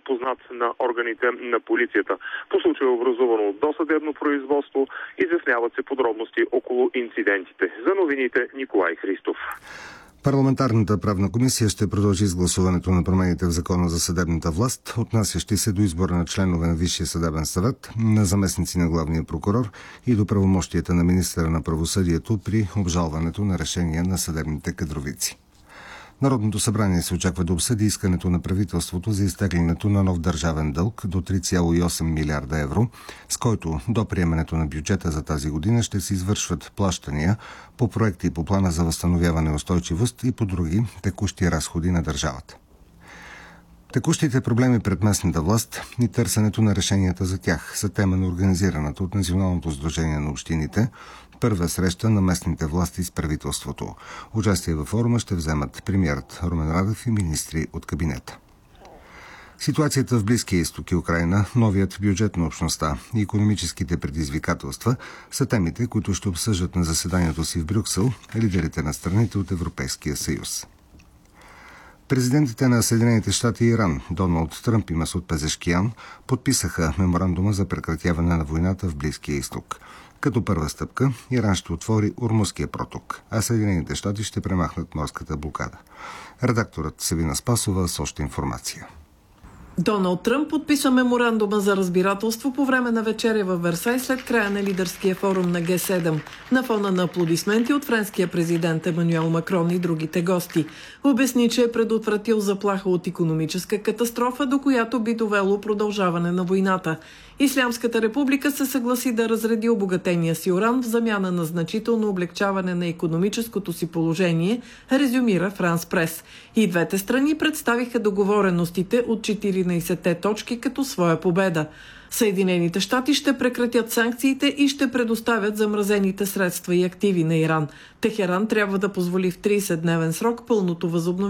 познат на органите на полицията. По случая е образувано досъдебно производство, изясняват се подробности около инцидентите. За новините Николай Христов. Парламентарната правна комисия ще продължи с гласуването на промените в Закона за съдебната власт, отнасящи се до избора на членове на Висшия съдебен съвет, на заместници на главния прокурор и до правомощията на министъра на правосъдието при обжалването на решения на съдебните кадровици. Народното събрание се очаква да обсъди искането на правителството за изтеглянето на нов държавен дълг до 3,8 милиарда евро, с който до приемането на бюджета за тази година ще се извършват плащания по проекти по плана за възстановяване и устойчивост и по други текущи разходи на държавата. Текущите проблеми пред местната власт и търсенето на решенията за тях са тема на организираната от Националното сдружение на общините първа среща на местните власти с правителството. Участие във форума ще вземат премиерът Румен Радев и министри от кабинета. Ситуацията в Близкия изток и Украйна, новият бюджет на общността и икономическите предизвикателства са темите, които ще обсъждат на заседанието си в Брюксел лидерите на страните от Европейския съюз. Президентите на Съединените щати и Иран, Доналд Тръмп и Масуд Пезешкиян, подписаха меморандума за прекратяване на войната в Близкия изток. Като първа стъпка, Иран ще отвори Ормузския проток, а Съединените щати ще премахнат морската блокада. Редакторът Севина Спасова с още информация. Доналд Тръмп подписа меморандума за разбирателство по време на вечеря във Версай след края на лидерския форум на Г7, на фона на аплодисменти от френския президент Емануел Макрон и другите гости. Обясни, че е предотвратил заплаха от икономическа катастрофа, до която би довело продължаване на войната. Ислямската република се съгласи да разреди обогатения си уран в замяна на значително облегчаване на икономическото си положение, резюмира Франс Прес. И двете страни представиха договореностите от 14-те точки като своя победа. Съединените щати ще прекратят санкциите и ще предоставят замразените средства и активи на Иран. Техеран трябва да позволи в 30-дневен срок пълното възобновяване